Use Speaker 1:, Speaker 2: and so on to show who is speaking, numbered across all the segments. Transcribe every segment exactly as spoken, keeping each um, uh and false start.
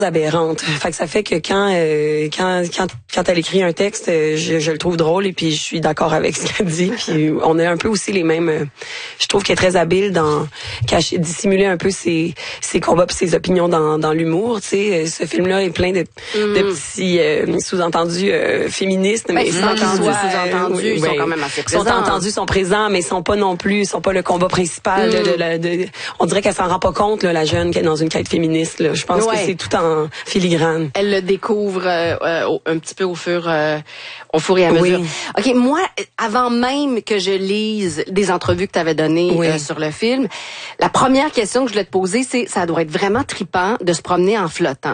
Speaker 1: aberrante. Fait que ça fait que quand euh, quand quand quand elle écrit un texte, euh, je, je le trouve drôle et puis je suis d'accord avec ce qu'elle dit. Puis on a un peu aussi les mêmes. Euh, je trouve qu'elle est très habile dans cacher, dissimuler un peu ses ses combats et ses opinions dans dans l'humour. Tu sais, ce film-là est plein de mm. de petits euh, sous-entendus euh, féministes,
Speaker 2: ben,
Speaker 1: mais sans qu'ils soient
Speaker 2: sous-entendus,
Speaker 1: euh, oui,
Speaker 2: ils
Speaker 1: oui,
Speaker 2: sont quand même assez présents.
Speaker 1: Sont entendus, sont présents, mais ils sont pas non plus, ils sont pas le combat principal. Mm. De, de, de, de, on dirait qu'elle s'en rend pas compte, là, la jeune qui est dans une quête féministe. Là. Je pense ouais. que c'est tout en filigrane.
Speaker 2: Elle le découvre euh, euh, un petit peu au fur, euh, au fur et à mesure.
Speaker 1: Oui.
Speaker 2: Ok, moi, avant même que je lise des entrevues que tu avais données oui. euh, sur le film, la première question que je voulais te poser, c'est ça doit être vraiment trippant de se promener en flottant.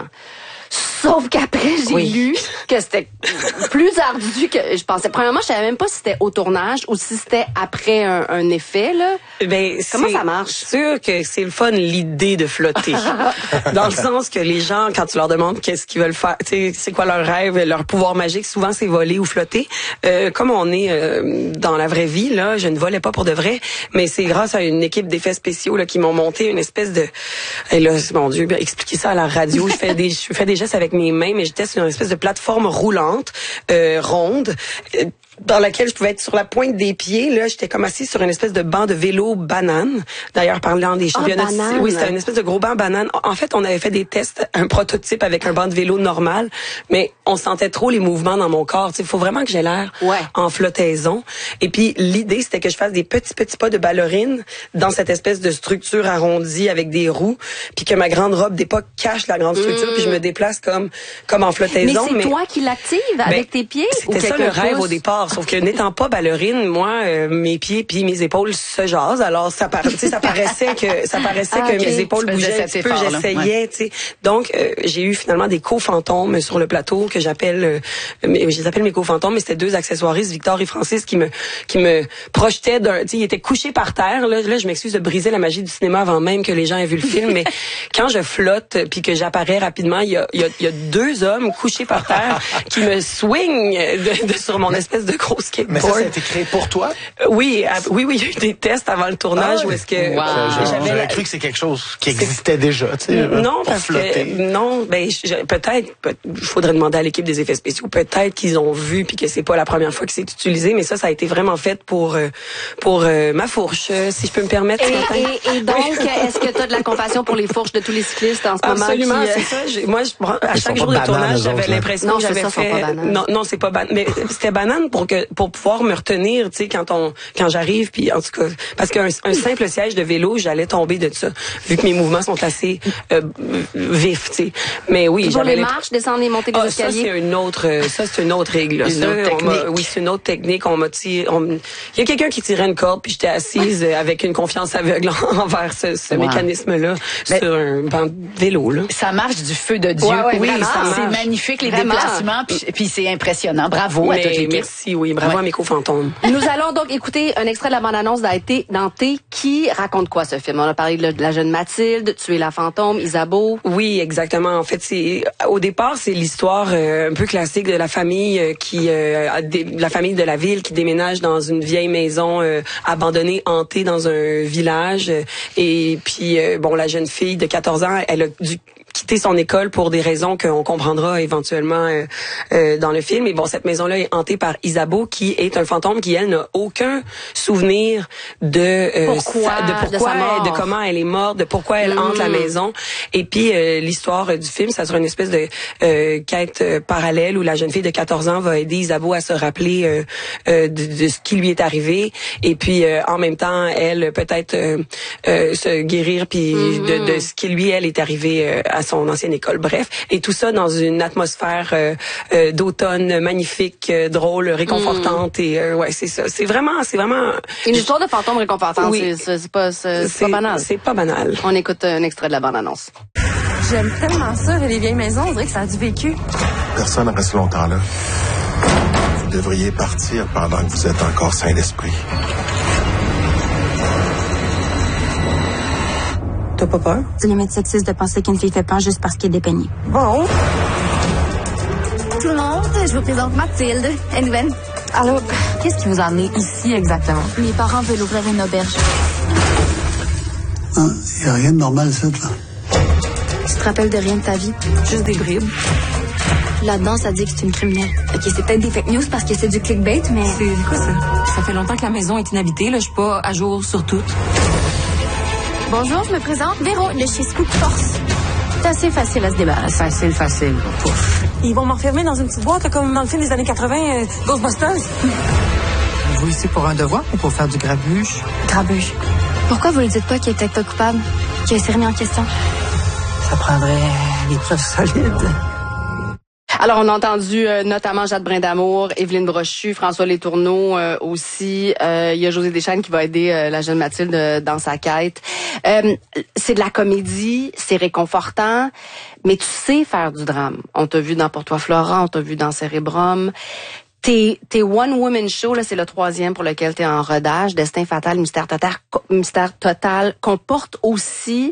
Speaker 2: Sauf qu'après, j'ai oui. lu que c'était plus ardu que je pensais. Premièrement, je savais même pas si c'était au tournage ou si c'était après un, un effet, là.
Speaker 1: Ben,
Speaker 2: comment ça marche?
Speaker 1: C'est sûr que c'est le fun, l'idée de flotter. Dans le sens que les gens, quand tu leur demandes qu'est-ce qu'ils veulent faire, tu sais, c'est quoi leur rêve, leur pouvoir magique, souvent c'est voler ou flotter. Euh, comme on est euh, dans la vraie vie, là, je ne volais pas pour de vrai, mais c'est grâce à une équipe d'effets spéciaux, là, qui m'ont monté une espèce de, et là, mon Dieu, expliquer ça à la radio, je fais des, je fais des gestes avec mes mains, mais j'étais sur une espèce de plateforme roulante, euh, ronde, euh, dans laquelle je pouvais être sur la pointe des pieds. Là, j'étais comme assise sur une espèce de banc de vélo banane. D'ailleurs, parlant des championnats,
Speaker 2: oh,
Speaker 1: oui, c'était une espèce de gros banc banane. En fait, on avait fait des tests, un prototype avec un banc de vélo normal, mais on sentait trop les mouvements dans mon corps. Il faut vraiment que j'ai l'air
Speaker 2: ouais.
Speaker 1: en flottaison. Et puis, l'idée, c'était que je fasse des petits, petits pas de ballerine dans cette espèce de structure arrondie avec des roues, puis que ma grande robe d'époque cache la grande structure, mmh. puis je me déplace comme comme en flottaison.
Speaker 2: Mais c'est mais... toi qui l'active avec ben, tes pieds?
Speaker 1: C'était ça le rêve au départ. Sauf que n'étant pas ballerine, moi, euh, mes pieds puis mes épaules se jasent. Alors ça, par... ça paraissait que ça paraissait ah, que okay. mes épaules bougeaient un petit peu. J'essayais, tu sais. Donc euh, j'ai eu finalement des co-fantômes sur le plateau que j'appelle, euh, je les appelle mes co-fantômes, mais c'était deux accessoiristes, Victor et Francis, qui me qui me projetaient d'un, tu sais, ils étaient couchés par terre. Là, là je m'excuse de briser la magie du cinéma avant même que les gens aient vu le film, mais quand je flotte puis que j'apparais rapidement, il y a il y a, y a deux hommes couchés par terre qui me swingent de, de, sur mon espèce de gros skateboard.
Speaker 3: Mais ça, ça a été créé pour toi?
Speaker 1: Euh, oui, à, oui, oui, il y a eu des tests avant le tournage ah, où est-ce que
Speaker 3: wow. j'avais, j'avais cru que c'est quelque chose qui existait déjà, tu sais.
Speaker 1: Non, parce flotter. que non, ben je, peut-être, il faudrait demander à l'équipe des effets spéciaux. Peut-être qu'ils ont vu puis que c'est pas la première fois que c'est utilisé, mais ça, ça a été vraiment fait pour pour euh, ma fourche, si je peux me permettre.
Speaker 2: Et, et, et donc, oui. est-ce que tu as de la compassion pour les fourches de tous les cyclistes en ce
Speaker 1: Absolument,
Speaker 2: moment?
Speaker 1: Absolument, c'est ça. J'ai, moi, je, à Ils chaque jour de tournage, j'avais autres, l'impression
Speaker 2: non,
Speaker 1: que j'avais
Speaker 2: ça,
Speaker 1: fait. Non, non, c'est pas banane. Mais c'était banane pour que pour pouvoir me retenir, tu sais, quand on quand j'arrive, puis en tout cas, parce qu'un un simple siège de vélo, j'allais tomber de ça, vu que mes mouvements sont assez euh, vifs, tu sais. Mais oui,
Speaker 2: pour
Speaker 1: j'avais
Speaker 2: les marches, descendre et monter les
Speaker 1: ah,
Speaker 2: escaliers.
Speaker 1: Ça c'est une autre, ça c'est une autre règle.
Speaker 2: Une
Speaker 1: ça,
Speaker 2: autre technique.
Speaker 1: Oui, c'est une autre technique. On m'a tiré. On... Il y a quelqu'un qui tirait une corde, puis j'étais assise avec une confiance aveugle envers ce, ce wow. mécanisme-là Mais sur un banc de vélo. Là.
Speaker 4: Ça marche du feu de Dieu.
Speaker 2: Ouais, ouais,
Speaker 4: oui,
Speaker 2: ça
Speaker 4: c'est marche. magnifique les
Speaker 2: vraiment.
Speaker 4: déplacements, puis, puis c'est impressionnant. Bravo
Speaker 1: Mais,
Speaker 4: à toute l'équipe.
Speaker 1: Merci, oui, bravo ouais. à mes co-fantômes.
Speaker 2: Nous allons donc écouter un extrait de la bande-annonce d'Anté qui raconte quoi ce film? On a parlé de la jeune Mathilde, Tuer la fantôme, Isabeau.
Speaker 1: Oui, exactement. En fait, c'est au départ, c'est l'histoire euh, un peu classique de la famille euh, qui, euh, a dé, la famille de la ville qui déménage dans une vieille maison euh, abandonnée, hantée dans un village. Euh, et puis, euh, bon, la jeune fille de quatorze ans, elle a dû quitter son école pour des raisons qu'on comprendra éventuellement euh, euh, dans le film. Et bon, cette maison-là est hantée par Isabeau, qui est un fantôme qui, elle, n'a aucun souvenir de euh,
Speaker 2: pourquoi,
Speaker 1: sa, de pourquoi,
Speaker 2: de, sa
Speaker 1: de comment elle est morte, de pourquoi elle mmh. hante la maison. Et puis euh, l'histoire du film, ça sera une espèce de euh, quête euh, parallèle où la jeune fille de quatorze ans va aider Isabeau à se rappeler euh, euh, de, de ce qui lui est arrivé. Et puis euh, en même temps, elle peut-être euh, euh, se guérir puis mmh. de, de ce qui lui elle est arrivé euh, à son ancienne école. Bref, et tout ça dans une atmosphère euh, euh, d'automne magnifique, euh, drôle, réconfortante. Mmh. Et euh, ouais, c'est ça. C'est vraiment, c'est vraiment
Speaker 2: une histoire de fantôme réconfortante. Oui. C'est, c'est pas, c'est, c'est pas banal.
Speaker 1: C'est pas banal.
Speaker 2: On écoute un extrait de la bande-annonce.
Speaker 5: J'aime tellement ça, les vieilles maisons. On dirait que ça a du vécu.
Speaker 6: Personne ne reste longtemps là. Vous devriez partir pendant que vous êtes encore sain d'esprit.
Speaker 1: T'as pas peur?
Speaker 7: C'est limite sexiste de penser qu'une fille fait peur juste parce qu'elle est dépeignée.
Speaker 1: Bon.
Speaker 7: Tout le monde, je vous présente Mathilde. Elle nouvelle.
Speaker 5: Allô? Qu'est-ce qui vous a amené ici exactement?
Speaker 7: Mes parents veulent ouvrir une auberge.
Speaker 8: Il n'y a rien de normal, ça, là.
Speaker 7: rappelles de rien de ta vie?
Speaker 5: Juste des bribes.
Speaker 7: Là-dedans, ça dit que c'est une criminelle. OK, c'est peut-être des fake news parce que c'est du clickbait, mais...
Speaker 5: C'est quoi ça? Ça fait longtemps que la maison est inhabitée, là. Je suis pas à jour sur tout.
Speaker 7: Bonjour, je me présente. Véro, de chez Scoop Force. C'est assez facile à se débarrasser.
Speaker 4: Facile, facile. Pouf.
Speaker 5: Ils vont m'enfermer dans une petite boîte, là, comme dans le film des années quatre-vingts, euh, Ghostbusters.
Speaker 8: Vous ici pour un devoir ou pour faire du grabuge?
Speaker 7: Grabuge. Pourquoi vous ne dites pas qu'il était pas coupable, qu'il s'est remis en question?
Speaker 8: Ça prendrait des preuves solides.
Speaker 2: Alors, on a entendu euh, notamment Jade Brindamour, Évelyne Brochu, François Letourneau euh, aussi. Euh, il y a José Deschênes qui va aider euh, la jeune Mathilde euh, dans sa quête. Euh, c'est de la comédie, c'est réconfortant, mais tu sais faire du drame. On t'a vu dans Pour toi, Florent, on t'a vu dans Cérébrum. Tes, tes one-woman show, là, c'est le troisième pour lequel t'es en rodage. Destin fatal, mystère total, mystère total, comporte aussi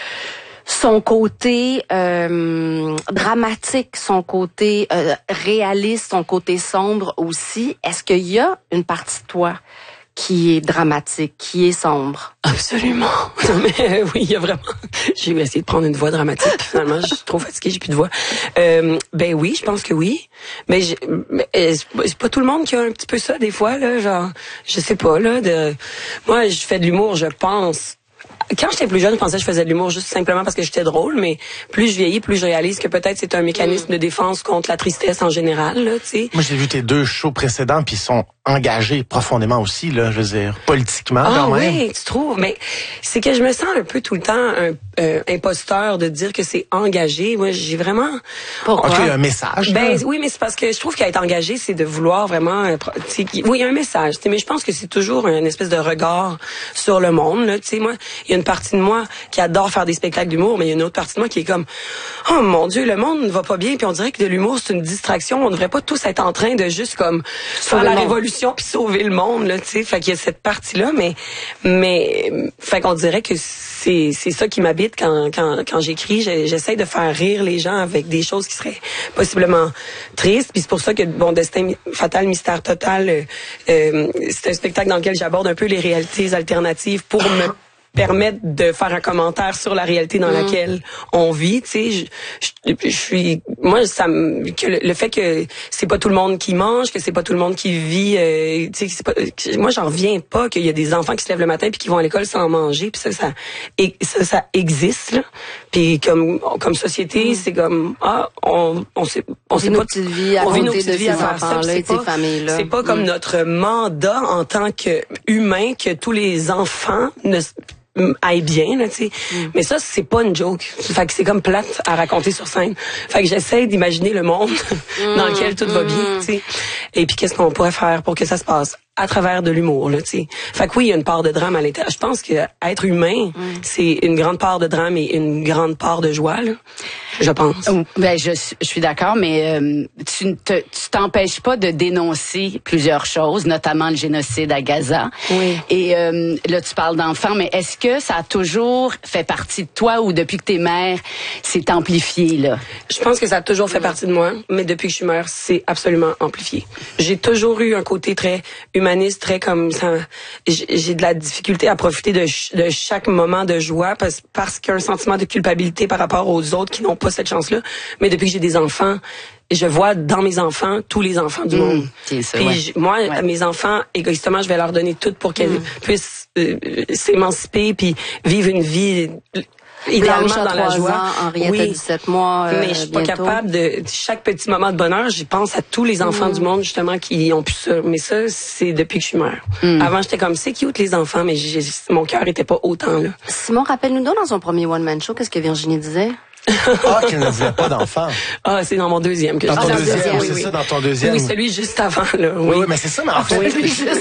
Speaker 2: son côté euh, dramatique, son côté euh, réaliste, son côté sombre aussi. Est-ce qu'il y a une partie de toi qui est dramatique, qui est sombre?
Speaker 1: Absolument. Non, mais euh, oui, il y a vraiment... J'ai essayé de prendre une voix dramatique, puis finalement, je suis trop fatiguée, j'ai plus de voix. Euh, ben oui, je pense que oui. Mais, je, mais c'est pas tout le monde qui a un petit peu ça, des fois, là, genre, je sais pas, là, de... Moi, je fais de l'humour, je pense... Quand j'étais plus jeune, je pensais que je faisais de l'humour juste simplement parce que j'étais drôle, mais plus je vieillis, plus je réalise que peut-être c'est un mécanisme de défense contre la tristesse en général, là, tu sais.
Speaker 3: Moi, j'ai vu tes deux shows précédents, puis ils sont engagés profondément aussi, là, je veux dire, politiquement,
Speaker 1: ah,
Speaker 3: quand même.
Speaker 1: oui, tu trouves? Mais c'est que je me sens un peu tout le temps un euh, imposteur de dire que c'est engagé. Moi, j'ai vraiment...
Speaker 3: Pourquoi? OK, un message.
Speaker 1: Ben
Speaker 3: là.
Speaker 1: oui, mais c'est parce que je trouve qu'être engagé, c'est de vouloir vraiment... Euh, oui, il y a un message, mais je pense que c'est toujours une espèce de regard sur le monde, là, tu sais. Moi, il y a une partie de moi qui adore faire des spectacles d'humour, mais il y a une autre partie de moi qui est comme, oh mon Dieu, le monde ne va pas bien, puis on dirait que de l'humour, c'est une distraction. On devrait pas tous être en train de juste comme faire la révolution puis sauver le monde, là, tu sais. Fait qu'il y a cette partie-là, mais, mais, fait qu'on dirait que c'est, c'est ça qui m'habite quand, quand, quand j'écris. J'essaie de faire rire les gens avec des choses qui seraient possiblement tristes. Puis c'est pour ça que, bon, Destin fatal, mystère total, euh, euh, c'est un spectacle dans lequel j'aborde un peu les réalités alternatives pour me permettre de faire un commentaire sur la réalité dans mmh. laquelle on vit, tu sais. Je, je, je suis, moi, ça me, que le, le fait que c'est pas tout le monde qui mange, que c'est pas tout le monde qui vit, euh, tu sais, c'est pas, que, moi, j'en reviens pas qu'il y a des enfants qui se lèvent le matin puis qui vont à l'école sans manger, puis ça, ça, et ça, ça existe là. Puis comme, comme société, mmh. c'est comme, ah, on, on sait, on, on sait
Speaker 2: vit
Speaker 1: pas,
Speaker 2: nos petites vies à
Speaker 1: on vit nos petites
Speaker 2: de
Speaker 1: vies à faire ça. C'est pas,
Speaker 2: familles-là.
Speaker 1: c'est pas comme mmh. notre mandat en tant que humain que tous les enfants ne aille bien, là, tu sais. Mm. Mais ça, c'est pas une joke. Fait que c'est comme plate à raconter sur scène. Fait que j'essaie d'imaginer le monde mm. dans lequel tout mm. va bien, tu sais. Et puis qu'est-ce qu'on pourrait faire pour que ça se passe à travers de l'humour, là, tu sais. Fait que oui, il y a une part de drame à l'intérieur. Je pense que être humain, mm. c'est une grande part de drame et une grande part de joie, là. Je pense.
Speaker 4: Ben, je, je suis d'accord, mais euh, tu ne te, tu t'empêches pas de dénoncer plusieurs choses, notamment le génocide à Gaza.
Speaker 1: Oui.
Speaker 4: Et euh, là, tu parles d'enfants, mais est-ce que ça a toujours fait partie de toi ou depuis que t'es mère, c'est amplifié, là?
Speaker 1: Je pense que ça a toujours fait partie de moi, mais depuis que je suis mère, c'est absolument amplifié. J'ai toujours eu un côté très humaniste, très comme ça. J'ai de la difficulté à profiter de, ch de chaque moment de joie parce, parce qu'il y a un sentiment de culpabilité par rapport aux autres qui n'ont pas cette chance-là. Mais depuis que j'ai des enfants, je vois dans mes enfants tous les enfants du mmh, monde.
Speaker 4: Ça,
Speaker 1: puis
Speaker 4: ouais.
Speaker 1: je, moi,
Speaker 4: ouais.
Speaker 1: mes enfants, égoïstement, je vais leur donner tout pour qu'elles mmh. puissent euh, s'émanciper puis vivre une vie idéalement dans la joie.
Speaker 2: Ans, Henriette oui, a dix-sept mois. Euh,
Speaker 1: mais je suis pas
Speaker 2: bientôt.
Speaker 1: capable de chaque petit moment de bonheur, j'y pense à tous les enfants mmh. du monde justement qui ont pu ça. Mais ça, c'est depuis que je suis mère. Mmh. Avant, j'étais comme c'est cute les enfants, mais j'ai, mon cœur était pas autant là.
Speaker 2: Simon, rappelle-nous donc dans son premier one man show, qu'est-ce que Virginie disait?
Speaker 3: Ah, qu'elle ne voulait pas d'enfant.
Speaker 1: Ah, c'est dans mon deuxième que
Speaker 3: dans
Speaker 1: je
Speaker 3: ton
Speaker 1: dans
Speaker 3: deuxième,
Speaker 1: deuxième,
Speaker 3: oui, c'est oui. ça, dans ton deuxième.
Speaker 1: Oui, celui juste avant, là. Oui,
Speaker 3: oui, oui mais c'est ça, mais en fait,
Speaker 1: oui.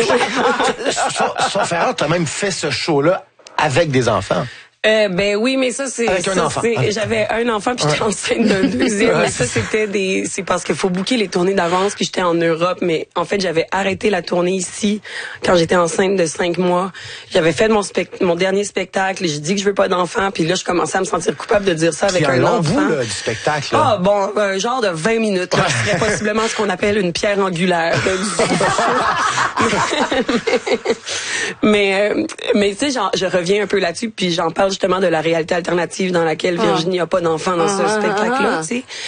Speaker 3: sauf erreur, t'as même fait ce show-là avec des enfants.
Speaker 1: Euh, ben oui, mais ça c'est
Speaker 3: avec un
Speaker 1: ça,
Speaker 3: enfant.
Speaker 1: J'avais un enfant puis j'étais enceinte d'un deuxième. Mais ça c'était des, c'est parce qu'il faut booker les tournées d'avance puis j'étais en Europe. Mais en fait j'avais arrêté la tournée ici quand j'étais enceinte de cinq mois. J'avais fait mon spect... mon dernier spectacle. J'ai dit que je veux pas d'enfant puis là je commençais à me sentir coupable de dire ça avec un, un long
Speaker 3: enfant. Bout, là, du spectacle. Ah
Speaker 1: oh, bon, un genre de vingt minutes. Là, je serais possiblement ce qu'on appelle une pierre angulaire. Là, du... mais mais, mais tu sais, je reviens un peu là-dessus puis j'en parle justement de la réalité alternative dans laquelle Virginie a pas d'enfant dans ce spectacle-là, tu sais.